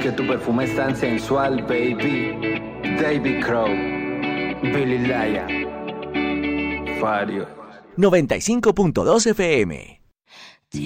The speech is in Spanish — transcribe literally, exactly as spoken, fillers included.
que tu perfume es tan sensual, baby. David Crow, Billy Laya, Fario. noventa y cinco punto dos F M.